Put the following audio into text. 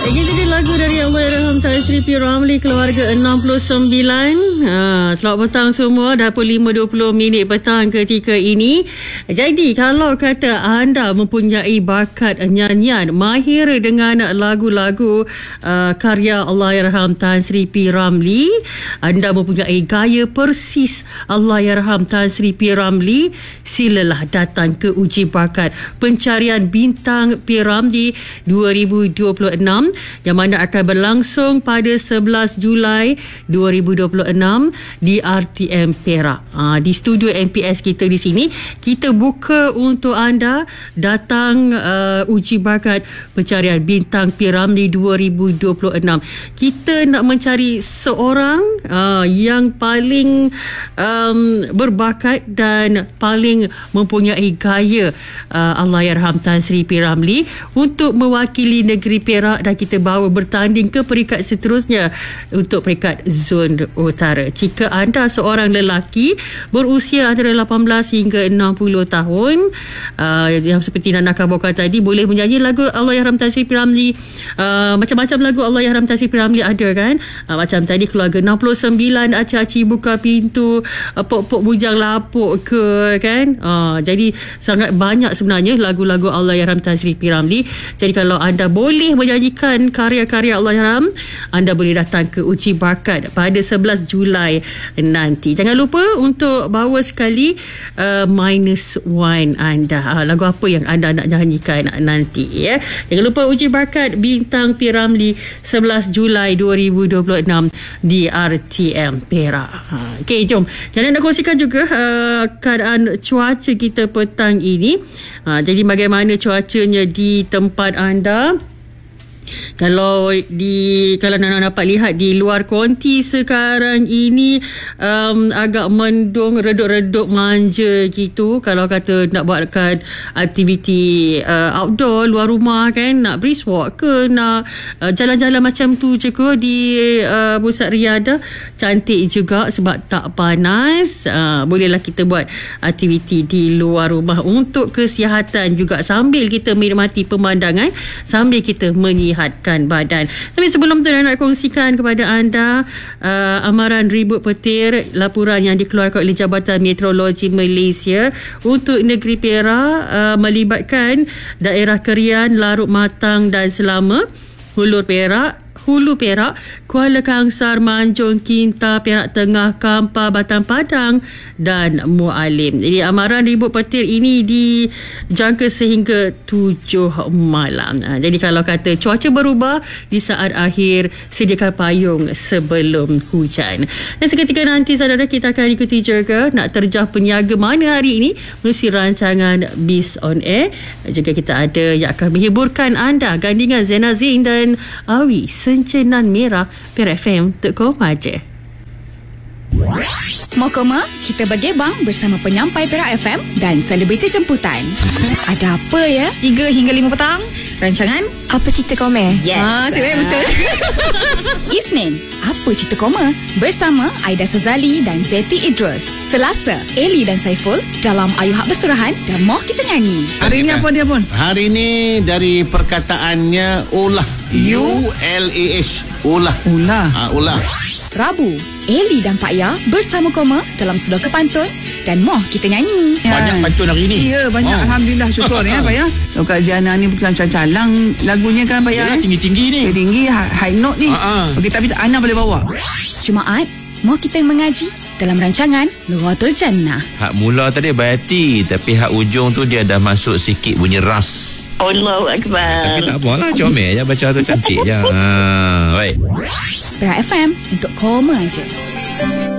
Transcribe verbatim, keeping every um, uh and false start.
Baik, itu dia lagu dari Allahyarham Tan Sri P. Ramlee, keluarga enam puluh sembilan. Ha, selamat petang semua. Dah pukul lima dua puluh minit petang ketika ini. Jadi, kalau kata anda mempunyai bakat nyanyian, mahir dengan lagu-lagu uh, karya Allahyarham Tan Sri P. Ramlee, anda mempunyai gaya persis Allahyarham Tan Sri P. Ramlee, silalah datang ke uji bakat pencarian bintang P. Ramlee dua ribu dua puluh enam yang mana akan berlangsung pada sebelas Julai dua ribu dua puluh enam di R T M Perak. Ha, di studio M P S kita di sini, kita buka untuk anda datang uh, uji bakat pencarian bintang P. Ramlee dua ribu dua puluh enam. Kita nak mencari seorang uh, yang paling um, berbakat dan paling mempunyai gaya uh, Allahyarham Tan Sri P. Ramlee untuk mewakili negeri Perak, dan kita bawa bertanding ke peringkat seterusnya untuk peringkat zon utara. Jika anda seorang lelaki berusia antara lapan belas hingga enam puluh tahun, uh, yang seperti Nana kabarkan tadi, boleh menyanyi lagu Allahyarham Tan Sri P. Ramlee. Uh, macam-macam lagu Allahyarham Tan Sri P. Ramlee ada kan, uh, macam tadi keluarga enam puluh sembilan, Aci-aci buka pintu, uh, pok-pok bujang lapuk ke kan. Uh, jadi sangat banyak sebenarnya lagu-lagu Allahyarham Tan Sri P. Ramlee. Jadi kalau anda boleh menyanyikan karya-karya Allahyarham, anda boleh datang ke uji bakat pada sebelas Julai nanti. Jangan lupa untuk bawa sekali uh, minus one anda. Uh, lagu apa yang anda nak nyanyikan nanti ya. Jangan lupa uji bakat bintang P. Ramlee sebelas Julai dua ribu dua puluh enam di R T M Perak. Uh, Okey, jom. Jangan nak kongsikan juga uh, keadaan cuaca kita petang ini. Uh, jadi bagaimana cuacanya di tempat anda? Kalau di kalau Nana dapat lihat di luar konti sekarang ini, um, agak mendung, redup-redup manja gitu. Kalau kata nak buatkan aktiviti uh, outdoor, luar rumah kan, nak brisk walk ke, nak uh, jalan-jalan macam tu je ke di uh, pusat Riyadh, cantik juga sebab tak panas. Uh, bolehlah kita buat aktiviti di luar rumah untuk kesihatan juga, sambil kita menikmati pemandangan, sambil kita menyihatkan badan. Tapi sebelum tu nak kongsikan kepada anda uh, amaran ribut petir, laporan yang dikeluarkan oleh Jabatan Meteorologi Malaysia untuk negeri Perak, uh, melibatkan daerah Kerian, Larut Matang dan Selama, Hulur Perak, Hulu Perak, Kuala Kangsar, Manjung, Kinta, Perak Tengah, Kampar, Batam Padang dan Mualim. Jadi amaran ribut petir ini dijangka sehingga tujuh malam. Ha, jadi kalau kata cuaca berubah di saat akhir, sediakan payung sebelum hujan. Dan seketika nanti saudara, kita akan ikuti juga nak terjah peniaga mana hari ini melalui rancangan Biz on Air. Juga kita ada yang akan menghiburkan anda, gandingan Zena Zain dan Awi, Sencenan Merah, Perak F M dot com aja. Mau koma? Kita bergebang bersama penyampai Perak F M dan selebriti jemputan. Ada apa ya? tiga hingga lima petang. Rancangan Apa Cerita Koma? Yes. Ah, saya betul. Isnin, Apa Cerita Koma? Bersama Aida Sazali dan Zeti Idrus. Selasa, Eli dan Saiful dalam Ayu Hak Berserahan dan Moh Kita Nyanyi. Hari ini apa dia pun? Hari ini dari perkataannya ulah. U L A H. Ulah. Ulah. Ha, ulah. Rabu, Eli dan Pak Ya bersama Koma dalam Sedekah Pantun dan Moh Kita Nyanyi. Banyak pantun hari ini. Ya, banyak. Oh. Alhamdulillah, syukur ya Pak Ya. Kalau Kak Ziana ni bukan calang lagunya kan Pak Ya. Ya, tinggi-tinggi ni. Tinggi, high note ni. Uh-uh. Okey, tapi Ana boleh bawa. Jumaat, Moh Kita Mengaji dalam rancangan Lughatul Jannah. Hak mula tadi baiti, tapi hak ujung tu dia dah masuk sikit bunyi ras. Allahu Akbar. Tapi tak apalah, comel je baca tu, cantik je. Ha, baik. Perak F M untuk Koma aja.